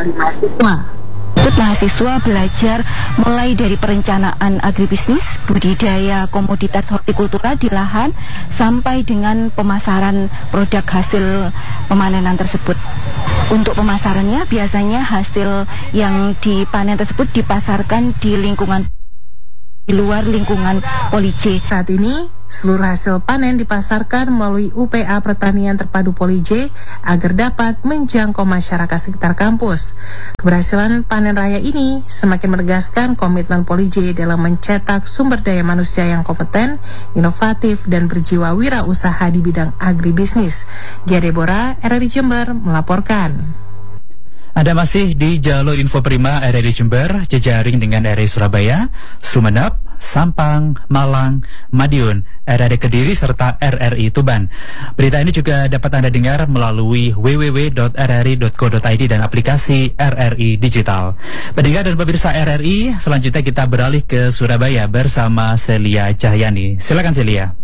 kali mahasiswa. Mahasiswa belajar mulai dari perencanaan agribisnis, budidaya komoditas hortikultura di lahan, sampai dengan pemasaran produk hasil pemanenan tersebut. Untuk pemasarannya biasanya hasil yang dipanen tersebut dipasarkan di luar lingkungan Poli J. Saat ini, seluruh hasil panen dipasarkan melalui UPA Pertanian Terpadu Poli J agar dapat menjangkau masyarakat sekitar kampus. Keberhasilan panen raya ini semakin menegaskan komitmen Poli J dalam mencetak sumber daya manusia yang kompeten, inovatif, dan berjiwa wirausaha di bidang agribisnis. Gia Deborah, RRI Jember, melaporkan. Anda masih di jalur info prima RRI Jember, jejaring dengan RRI Surabaya, Sumeneb, Sampang, Malang, Madiun, RRI Kediri, serta RRI Tuban. Berita ini juga dapat Anda dengar melalui www.rri.co.id dan aplikasi RRI Digital. Pendengar dan pemirsa RRI, selanjutnya kita beralih ke Surabaya bersama Celia Cahyani. Silakan Celia.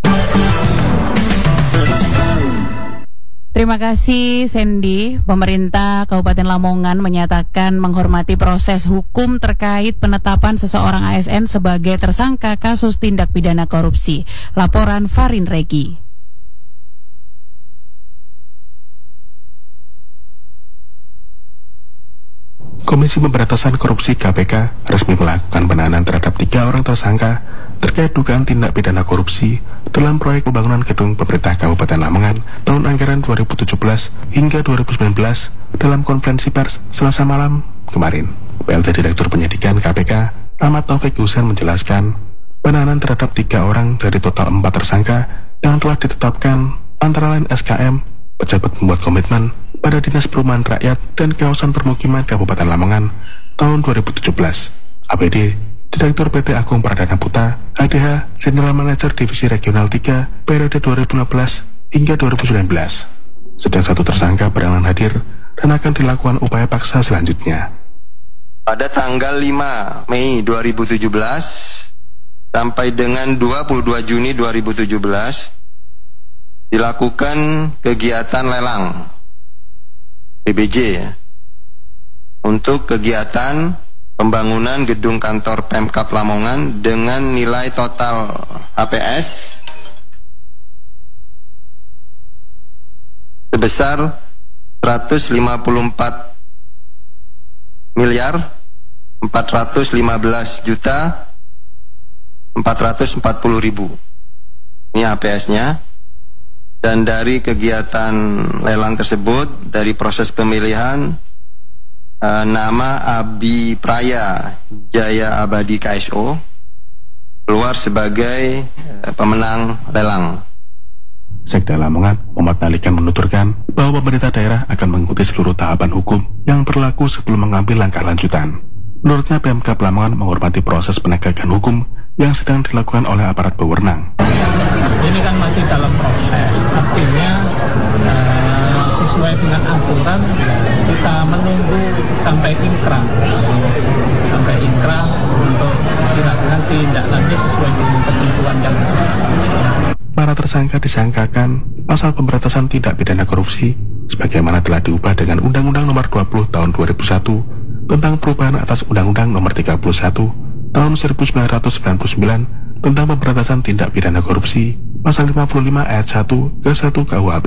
Terima kasih Sandy. Pemerintah Kabupaten Lamongan menyatakan menghormati proses hukum terkait penetapan seseorang ASN sebagai tersangka kasus tindak pidana korupsi. Laporan Farin Regi. Komisi Pemberantasan Korupsi KPK resmi melakukan penahanan terhadap 3 orang tersangka terkait dugaan tindak pidana korupsi dalam proyek pembangunan gedung pemerintah Kabupaten Lamongan tahun anggaran 2017 hingga 2019 dalam konferensi pers Selasa malam kemarin. PLT Direktur Penyidikan KPK Ahmad Taufik Husain menjelaskan penahanan terhadap 3 orang dari total 4 tersangka yang telah ditetapkan antara lain SKM, pejabat pembuat komitmen pada Dinas Perumahan Rakyat dan Kawasan Permukiman Kabupaten Lamongan tahun 2017, APD, Direktur PT Agung Pradana Putra, ADH, General Manager Divisi Regional 3, periode 2015 hingga 2019. Sedang 1 tersangka berhalangan hadir dan akan dilakukan upaya paksa selanjutnya. Pada tanggal 5 Mei 2017 sampai dengan 22 Juni 2017 dilakukan kegiatan lelang PBJ untuk kegiatan pembangunan gedung kantor Pemkab Lamongan dengan nilai total HPS sebesar 154 miliar 415 juta 440 ribu. Ini HPS-nya. Dan dari kegiatan lelang tersebut, dari proses pemilihan, nama Abi Praya Jaya Abadi KSO keluar sebagai pemenang lelang. Sekda Lamongan Muhammad Nalikan menuturkan bahwa pemerintah daerah akan mengikuti seluruh tahapan hukum yang berlaku sebelum mengambil langkah lanjutan. Menurutnya Pemkab Lamongan menghormati proses penegakan hukum yang sedang dilakukan oleh aparat berwenang. Ini kan masih dalam proses, artinya sesuai dengan aturan kita menunggu sampai inkrah untuk dilakukan tindak lanjut sesuai dengan ketentuan yang ada. Para tersangka disangkakan pasal pemberantasan tindak pidana korupsi sebagaimana telah diubah dengan Undang-Undang Nomor 20 Tahun 2001 tentang perubahan atas Undang-Undang Nomor 31 Tahun 1999 tentang pemberantasan tindak pidana korupsi pasal 55 ayat 1 ke 1 KUHP.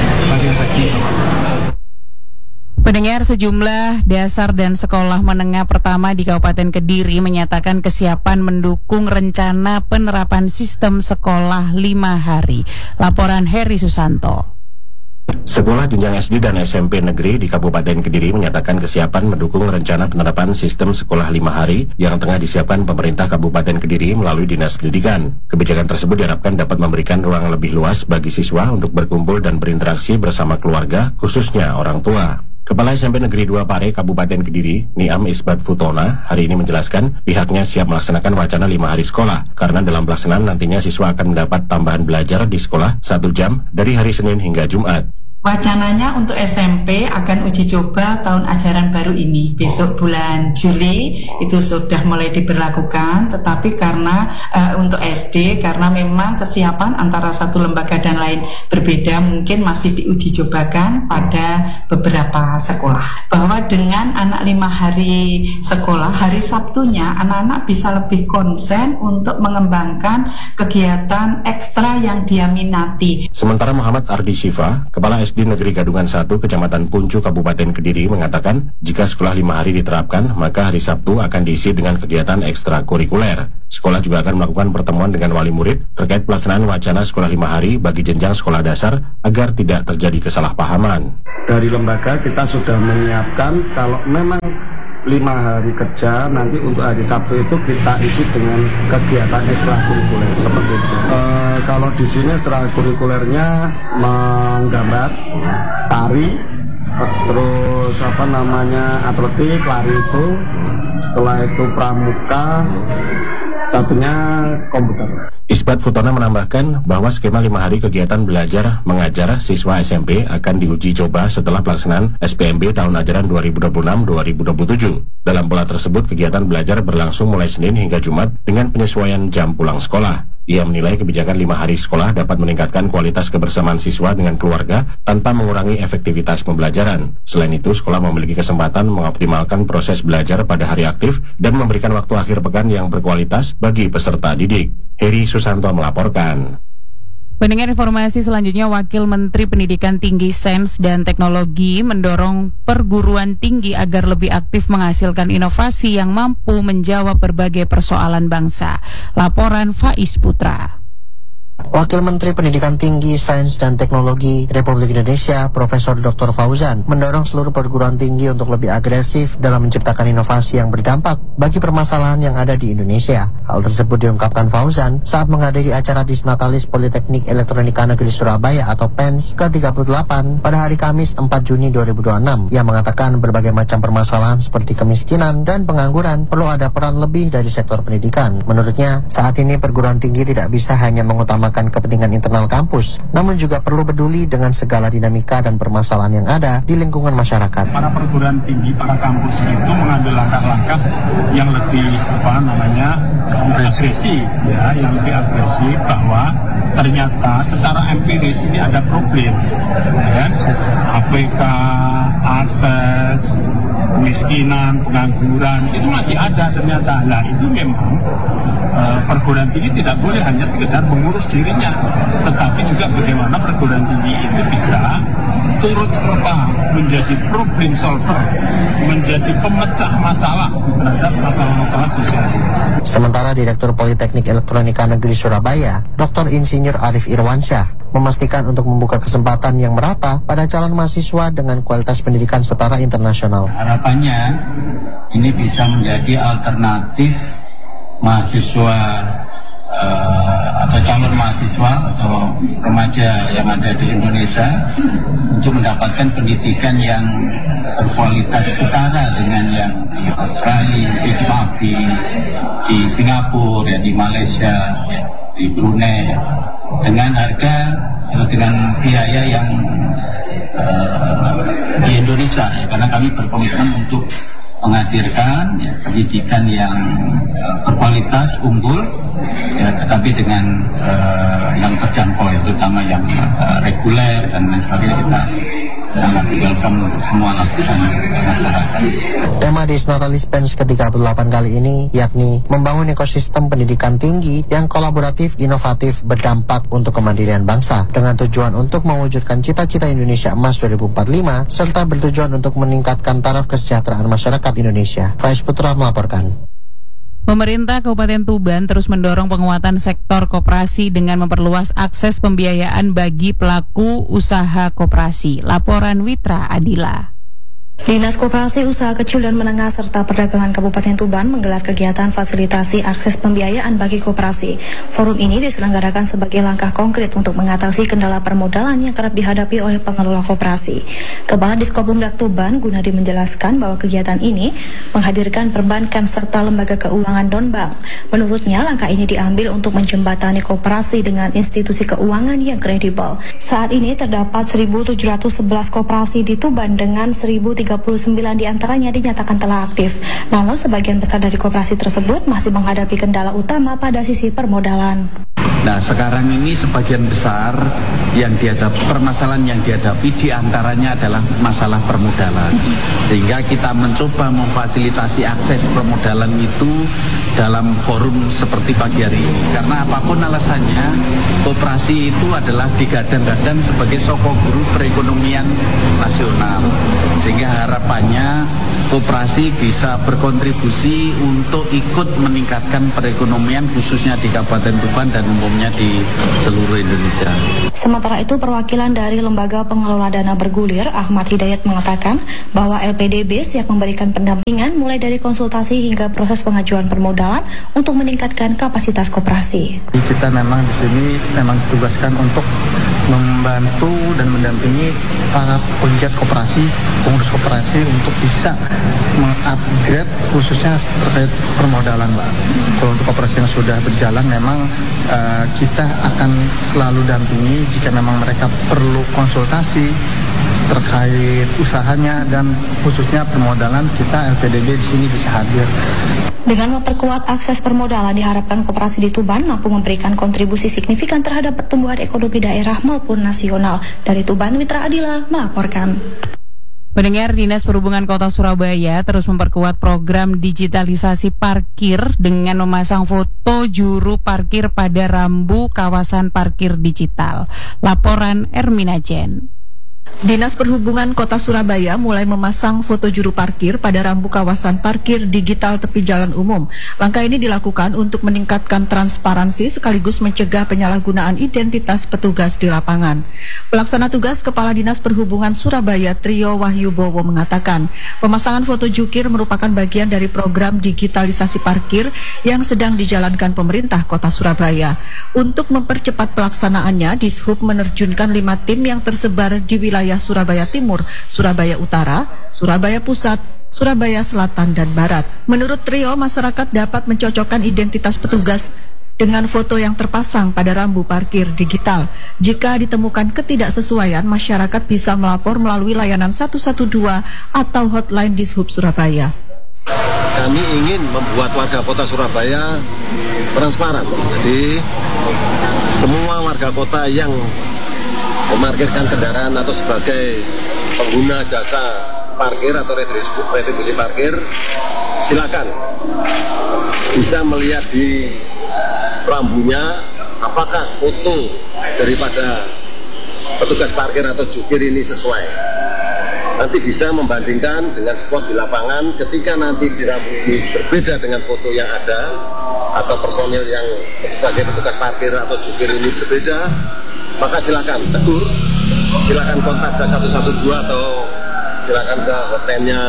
Pendengar, sejumlah dasar dan sekolah menengah pertama di Kabupaten Kediri menyatakan kesiapan mendukung rencana penerapan sistem sekolah 5 hari. Laporan Heri Susanto. Sekolah jenjang SD dan SMP negeri di Kabupaten Kediri menyatakan kesiapan mendukung rencana penerapan sistem sekolah 5 hari yang tengah disiapkan pemerintah Kabupaten Kediri melalui Dinas Pendidikan. Kebijakan tersebut diharapkan dapat memberikan ruang lebih luas bagi siswa untuk berkumpul dan berinteraksi bersama keluarga, khususnya orang tua. Kepala SMP Negeri 2 Pare, Kabupaten Kediri, Niam Isbat Futona, hari ini menjelaskan pihaknya siap melaksanakan wacana 5 hari sekolah, karena dalam pelaksanaan nantinya siswa akan mendapat tambahan belajar di sekolah 1 jam dari hari Senin hingga Jumat. Wacananya untuk SMP akan uji coba tahun ajaran baru ini. Besok bulan Juli itu sudah mulai diberlakukan, tetapi karena untuk SD, karena memang kesiapan antara satu lembaga dan lain berbeda, mungkin masih diuji cobakan pada beberapa sekolah. Bahwa dengan anak 5 hari sekolah, hari Sabtunya anak-anak bisa lebih konsen untuk mengembangkan kegiatan ekstra yang dia minati. Sementara Muhammad Ardi Syifa, Kepala SD Negeri Gadungan 1, Kecamatan Puncu, Kabupaten Kediri mengatakan jika sekolah 5 hari diterapkan, maka hari Sabtu akan diisi dengan kegiatan ekstrakurikuler. Sekolah juga akan melakukan pertemuan dengan wali murid terkait pelaksanaan wacana sekolah 5 hari bagi jenjang sekolah dasar agar tidak terjadi kesalahpahaman. Dari lembaga kita sudah menyiapkan kalau memang 5 hari kerja, nanti untuk hari Sabtu itu kita isi dengan kegiatan ekstrakurikuler seperti itu. Kalau di sini ekstrakurikulernya menggambar, tari, terus atletik, lari itu, setelah itu pramuka, satunya komputer. Isbat Futona menambahkan bahwa skema 5 hari kegiatan belajar mengajar siswa SMP akan diuji coba setelah pelaksanaan SPMB tahun ajaran 2026-2027. Dalam pola tersebut, kegiatan belajar berlangsung mulai Senin hingga Jumat dengan penyesuaian jam pulang sekolah. Ia menilai kebijakan 5 hari sekolah dapat meningkatkan kualitas kebersamaan siswa dengan keluarga tanpa mengurangi efektivitas pembelajaran. Selain itu, sekolah memiliki kesempatan mengoptimalkan proses belajar pada hari aktif dan memberikan waktu akhir pekan yang berkualitas bagi peserta didik. Heri Susanto melaporkan. Pendengar informasi selanjutnya, Wakil Menteri Pendidikan Tinggi, Sains dan Teknologi mendorong perguruan tinggi agar lebih aktif menghasilkan inovasi yang mampu menjawab berbagai persoalan bangsa. Laporan Faiz Putra. Wakil Menteri Pendidikan Tinggi, Sains dan Teknologi Republik Indonesia, Profesor Dr. Fauzan, mendorong seluruh perguruan tinggi untuk lebih agresif dalam menciptakan inovasi yang berdampak bagi permasalahan yang ada di Indonesia. Hal tersebut diungkapkan Fauzan saat menghadiri acara Disnatalis Politeknik Elektronika Negeri Surabaya atau PENS ke-38 pada hari Kamis 4 Juni 2026. Ia mengatakan berbagai macam permasalahan seperti kemiskinan dan pengangguran perlu ada peran lebih dari sektor pendidikan. Menurutnya, saat ini perguruan tinggi tidak bisa hanya mengutamakan kepentingan internal kampus, namun juga perlu peduli dengan segala dinamika dan permasalahan yang ada di lingkungan masyarakat. Para perguruan tinggi, para kampus itu mengambil langkah-langkah yang lebih agresif, ya, yang lebih agresif bahwa ternyata secara empiris ini ada problem, ya, APK, akses, kemiskinan, pengangguran itu masih ada ternyata. Nah, itu memang perguruan tinggi tidak boleh hanya sekedar mengurus dirinya, tetapi juga bagaimana perguruan tinggi itu bisa turut serta menjadi problem solver, menjadi pemecah masalah terhadap masalah-masalah sosial. Sementara Direktur Politeknik Elektronika Negeri Surabaya, Dr. Insinyur Arif Irwansyah, memastikan untuk membuka kesempatan yang merata pada calon mahasiswa dengan kualitas pendidikan setara internasional. Harapannya ini bisa menjadi alternatif mahasiswa atau calon mahasiswa atau remaja yang ada di Indonesia untuk mendapatkan pendidikan yang berkualitas setara dengan yang di Australia, di Singapura, ya, di Malaysia, ya, di Brunei, ya, dengan harga atau dengan biaya yang di Indonesia, ya, karena kami berkomitmen untuk menghadirkan, ya, pendidikan yang berkualitas unggul, ya, tetapi dengan yang terjangkau, ya, terutama yang reguler dan lain sebagainya. Kita sangat welcome semua lapisan masyarakat. Tema Disnatalis PENS ke-38 kali ini yakni membangun ekosistem pendidikan tinggi yang kolaboratif, inovatif, berdampak untuk kemandirian bangsa dengan tujuan untuk mewujudkan cita-cita Indonesia Emas 2045 serta bertujuan untuk meningkatkan taraf kesejahteraan masyarakat Indonesia. Faiz Putra melaporkan. Pemerintah Kabupaten Tuban terus mendorong penguatan sektor koperasi dengan memperluas akses pembiayaan bagi pelaku usaha koperasi. Laporan Witra Adila. Dinas Koperasi Usaha Kecil dan Menengah serta Perdagangan Kabupaten Tuban menggelar kegiatan fasilitasi akses pembiayaan bagi koperasi. Forum ini diselenggarakan sebagai langkah konkret untuk mengatasi kendala permodalan yang kerap dihadapi oleh pengelola koperasi. Kepala Diskopumdak Tuban, Gunadi menjelaskan bahwa kegiatan ini menghadirkan perbankan serta lembaga keuangan non-bank. Menurutnya, langkah ini diambil untuk menjembatani koperasi dengan institusi keuangan yang kredibel. Saat ini terdapat 1.711 koperasi di Tuban dengan 1.039 diantaranya dinyatakan telah aktif. Namun sebagian besar dari koperasi tersebut masih menghadapi kendala utama pada sisi permodalan. Nah, sekarang ini sebagian besar permasalahan yang dihadapi diantaranya adalah masalah permodalan. Sehingga kita mencoba memfasilitasi akses permodalan itu dalam forum seperti pagi hari ini. Karena apapun alasannya, koperasi itu adalah digadang-gadang sebagai sokong guru perekonomian nasional. Sehingga harapannya koperasi bisa berkontribusi untuk ikut meningkatkan perekonomian khususnya di Kabupaten Tuban dan umumnya di seluruh Indonesia. Sementara itu, perwakilan dari Lembaga Pengelola Dana Bergulir, Ahmad Hidayat, mengatakan bahwa LPDB siap memberikan pendampingan mulai dari konsultasi hingga proses pengajuan permodalan untuk meningkatkan kapasitas koperasi. Kita memang di sini ditugaskan untuk membantu dan mendampingi para penggiat koperasi, pengurus koperasi untuk bisa mengupgrade khususnya terkait permodalan, Mbak. Kalau untuk koperasi yang sudah berjalan memang kita akan selalu dampingi jika memang mereka perlu konsultasi terkait usahanya dan khususnya permodalan, kita LPDB di sini bisa hadir. Dengan memperkuat akses permodalan, diharapkan koperasi di Tuban mampu memberikan kontribusi signifikan terhadap pertumbuhan ekonomi daerah maupun nasional. Dari Tuban, Mitra Adila melaporkan. Pendengar, Dinas Perhubungan Kota Surabaya terus memperkuat program digitalisasi parkir dengan memasang foto juru parkir pada rambu kawasan parkir digital. Laporan Ermina Jen. Dinas Perhubungan Kota Surabaya mulai memasang foto juru parkir pada rambu kawasan parkir digital tepi jalan umum. Langkah ini dilakukan untuk meningkatkan transparansi sekaligus mencegah penyalahgunaan identitas petugas di lapangan. Pelaksana tugas Kepala Dinas Perhubungan Surabaya Trio Wahyu Bowo mengatakan, pemasangan foto jukir merupakan bagian dari program digitalisasi parkir yang sedang dijalankan pemerintah Kota Surabaya. Untuk mempercepat pelaksanaannya, Dishub menerjunkan 5 tim yang tersebar di wilayah Surabaya Timur, Surabaya Utara, Surabaya Pusat, Surabaya Selatan, dan Barat. Menurut Trio, masyarakat dapat mencocokkan identitas petugas dengan foto yang terpasang pada rambu parkir digital. Jika ditemukan ketidaksesuaian, masyarakat bisa melapor melalui layanan 112 atau hotline Dishub Surabaya. Kami ingin membuat warga kota Surabaya transparan. Jadi semua warga kota yang memarkirkan kendaraan atau sebagai pengguna jasa parkir atau retribusi parkir, silakan bisa melihat di rambunya apakah foto daripada petugas parkir atau jukir ini sesuai. Nanti bisa membandingkan dengan spot di lapangan. Ketika nanti di rambu ini berbeda dengan foto yang ada atau personil yang sebagai petugas parkir atau jukir ini berbeda, maka silakan tegur, silakan kontak ke 112 atau silakan ke hotline-nya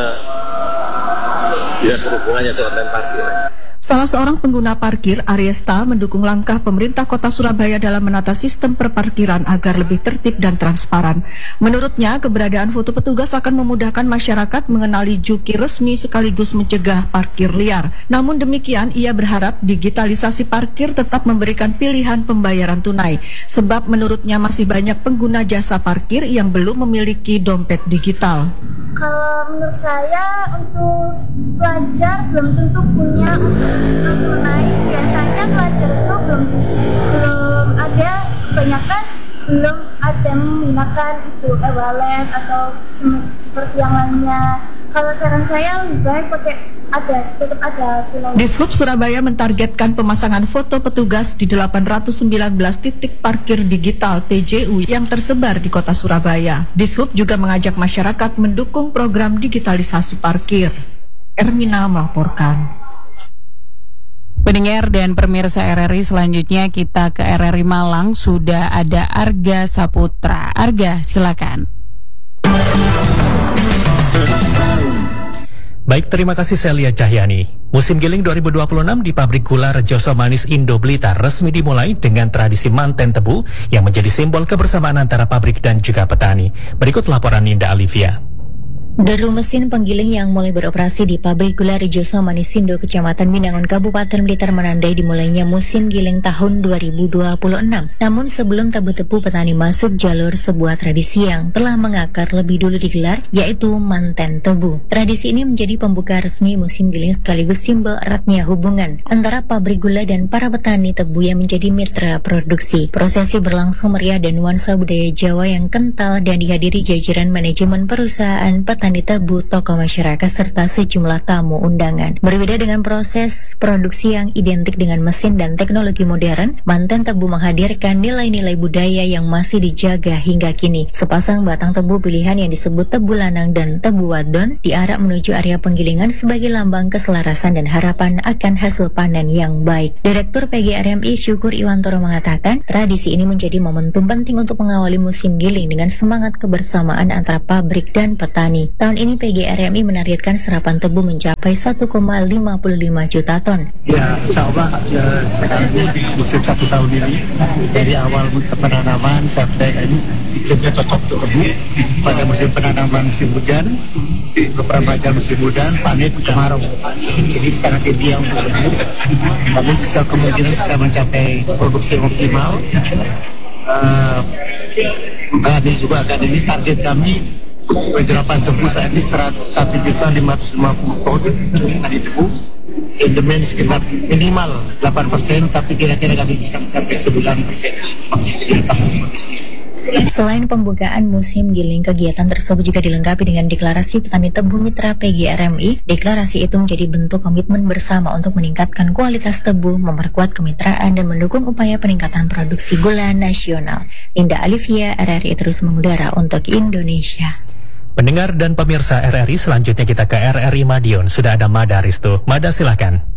Dinas Perhubungan, yaitu hotline parkir. Salah seorang pengguna parkir, Ariesta, mendukung langkah pemerintah Kota Surabaya dalam menata sistem perparkiran agar lebih tertib dan transparan. Menurutnya, keberadaan foto petugas akan memudahkan masyarakat mengenali jukir resmi sekaligus mencegah parkir liar. Namun demikian, ia berharap digitalisasi parkir tetap memberikan pilihan pembayaran tunai, sebab menurutnya masih banyak pengguna jasa parkir yang belum memiliki dompet digital. Kalau menurut saya, untuk pelajar belum tentu punya tunai. Biasanya pelajar itu belum ada, kebanyakan belum ada yang menggunakan itu e-wallet atau seperti yang lainnya. Kalau saran saya lebih baik tetap ada tunai. Dishub Surabaya mentargetkan pemasangan foto petugas di 819 titik parkir digital TJU yang tersebar di Kota Surabaya. Dishub juga mengajak masyarakat mendukung program digitalisasi parkir. Ermina melaporkan. Pendengar dan pemirsa RRI, selanjutnya kita ke RRI Malang. Sudah ada Arga Saputra. Arga, silakan. Baik, terima kasih Celia Cahyani. Musim giling 2026 di pabrik gula Rejoso Manis Indo Blitar resmi dimulai dengan tradisi manten tebu yang menjadi simbol kebersamaan antara pabrik dan juga petani. Berikut laporan Ninda Alivia. Deru mesin penggiling yang mulai beroperasi di pabrik gula Rejoso Manis Indo, Kecamatan Binangun, Kabupaten Blitar menandai dimulainya musim giling tahun 2026. Namun sebelum tebu-tebu petani masuk jalur sebuah tradisi yang telah mengakar lebih dulu digelar, yaitu manten tebu. Tradisi ini menjadi pembuka resmi musim giling sekaligus simbol eratnya hubungan antara pabrik gula dan para petani tebu yang menjadi mitra produksi. Prosesi berlangsung meriah dan nuansa budaya Jawa yang kental dan dihadiri jajaran manajemen perusahaan petani tebu, tokoh masyarakat, serta sejumlah tamu undangan. Berbeda dengan proses produksi yang identik dengan mesin dan teknologi modern, manten tebu menghadirkan nilai-nilai budaya yang masih dijaga hingga kini. Sepasang batang tebu pilihan yang disebut tebu lanang dan tebu wadon diarak menuju area penggilingan sebagai lambang keselarasan dan harapan akan hasil panen yang baik. Direktur PGRMI Syukur Iwantoro mengatakan, tradisi ini menjadi momentum penting untuk mengawali musim giling dengan semangat kebersamaan antara pabrik dan petani. Tahun ini PGRMI menargetkan serapan tebu mencapai 1,55 juta ton. Ya, insya Allah sekarang di musim 1 tahun ini, dari awal penanaman sampai ini iklimnya cocok untuk tebu. Pada musim penanaman musim hujan, beberapa jam musim hujan, panen kemarau. Jadi sangat ideal untuk tebu. Kami bisa kemungkinan bisa mencapai produksi yang optimal. Kami juga akan ini target kami penyerapan tebu saat ini 1.550 ton tadi tebu. Demand sekitar minimal 8%, tapi kira-kira kami bisa mencapai 9% aktivitas produksi. Selain pembukaan musim giling, kegiatan tersebut juga dilengkapi dengan deklarasi petani tebu mitra PGRMI. Deklarasi itu menjadi bentuk komitmen bersama untuk meningkatkan kualitas tebu, memperkuat kemitraan, dan mendukung upaya peningkatan produksi gula nasional. Ninda Alivia, RRI terus mengudara untuk Indonesia. Pendengar dan pemirsa RRI, selanjutnya kita ke RRI Madiun. Sudah ada Mada Ristu. Mada, silakan.